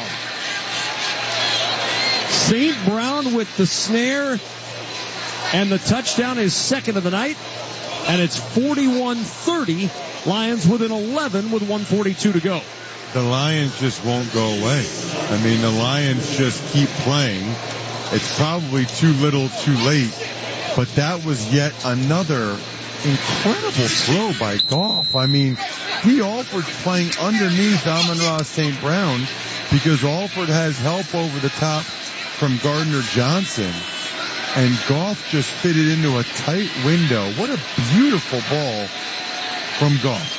Saint Brown with the snare, and the touchdown is second of the night, and it's forty-one thirty. Lions within eleven with one forty-two to go. The Lions just won't go away. I mean, the Lions just keep playing. It's probably too little, too late. But that was yet another incredible throw by Goff. I mean, he Alford's playing underneath Amon-Ra Saint Brown because Alford has help over the top from Gardner Johnson. And Goff just fitted into a tight window. What a beautiful ball from Goff.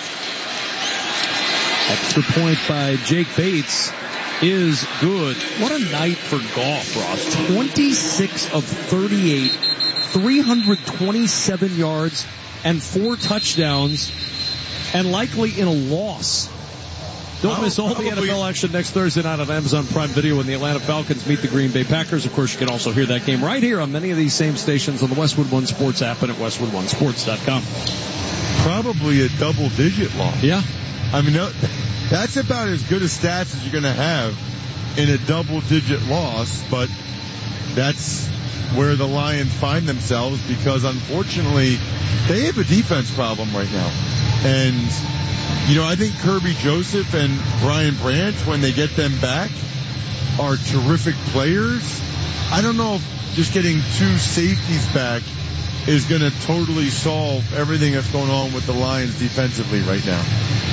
Extra point by Jake Bates is good. What a night for Goff, Ross. twenty-six of thirty-eight, three hundred twenty-seven yards and four touchdowns, and likely in a loss. Don't miss all the N F L action next Thursday night on Amazon Prime Video when the Atlanta Falcons meet the Green Bay Packers. Of course, you can also hear that game right here on many of these same stations on the Westwood One Sports app and at westwood one sports dot com. Probably a double-digit loss. Yeah. I mean, that's about as good a stats as you're going to have in a double-digit loss, but that's where the Lions find themselves because, unfortunately, they have a defense problem right now. And, you know, I think Kirby Joseph and Brian Branch, when they get them back, are terrific players. I don't know if just getting two safeties back is going to totally solve everything that's going on with the Lions defensively right now.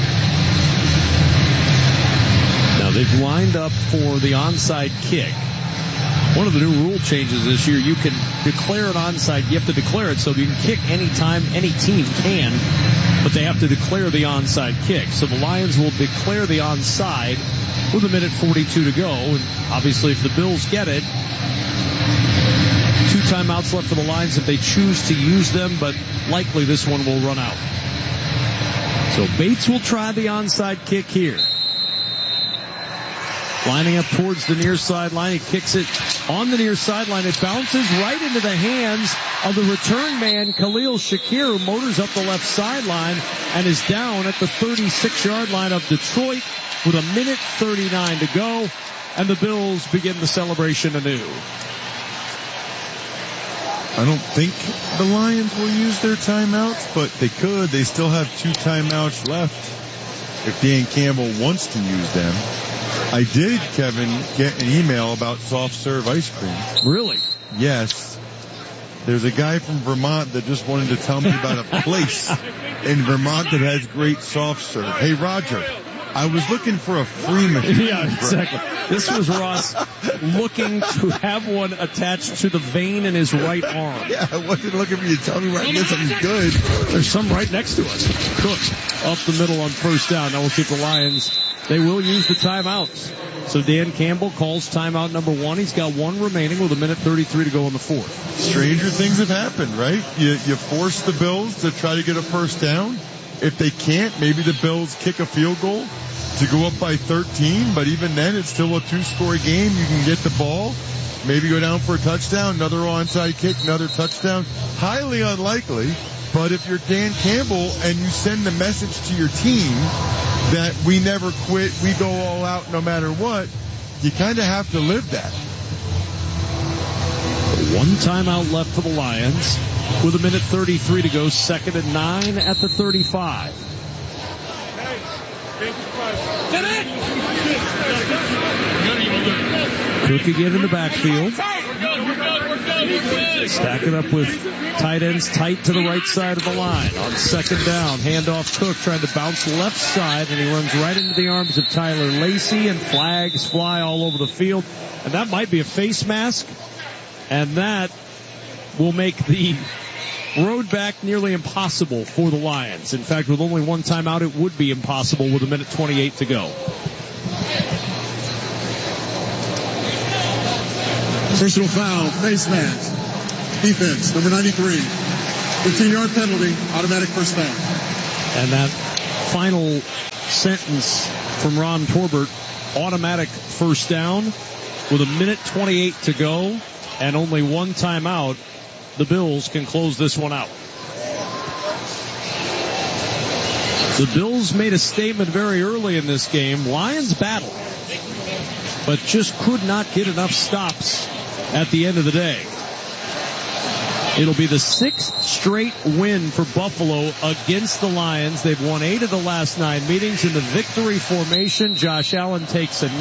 Now, they've lined up for the onside kick. One of the new rule changes this year, you can declare an onside. You have to declare it so you can kick anytime any team can, but they have to declare the onside kick. So the Lions will declare the onside with a minute forty-two to go. And obviously, if the Bills get it, two timeouts left for the Lions if they choose to use them, but likely this one will run out. So Bates will try the onside kick here. Lining up towards the near sideline. He kicks it on the near sideline. It bounces right into the hands of the return man, Khalil Shakir, who motors up the left sideline and is down at the thirty-six-yard line of Detroit with a minute thirty-nine to go. And the Bills begin the celebration anew. I don't think the Lions will use their timeouts, but they could. They still have two timeouts left if Dan Campbell wants to use them. I did, Kevin, get an email about soft serve ice cream. Really? Yes. There's a guy from Vermont that just wanted to tell me about a place in Vermont that has great soft serve. Hey, Roger, I was looking for a free machine. Yeah, exactly. This was Ross looking to have one attached to the vein in his right arm. Yeah, I wasn't looking for you to tell me where I can get something good. There's some right next to us. Cooked up the middle on first down. Now we'll keep the Lions. They will use the timeouts. So Dan Campbell calls timeout number one. He's got one remaining with a minute thirty-three to go in the fourth. Stranger things have happened, right? You, you force the Bills to try to get a first down. If they can't, maybe the Bills kick a field goal to go up by thirteen, but even then it's still a two-score game. You can get the ball, maybe go down for a touchdown, another onside kick, another touchdown. Highly unlikely, but if you're Dan Campbell and you send the message to your team that we never quit, we go all out no matter what, you kind of have to live that. One timeout left for the Lions with a minute thirty-three to go, second and nine at the thirty-five. Cook again in the backfield. Stack it up with Tight ends tight to the right side of the line. On second down, handoff Cook trying to bounce left side, and he runs right into the arms of Tyler Lacey, and flags fly all over the field. And that might be a face mask, and that will make the road back nearly impossible for the Lions. In fact, with only one timeout, it would be impossible with a minute twenty-eight to go. Personal foul, face mask. Defense, number ninety-three. fifteen-yard penalty, automatic first down. And that final sentence from Ron Torbert, automatic first down with a minute twenty-eight to go and only one timeout. The Bills can close this one out. The Bills made a statement very early in this game. Lions battled, but just could not get enough stops at the end of the day. It'll be the sixth straight win for Buffalo against the Lions. They've won eight of the last nine meetings in the victory formation. Josh Allen takes a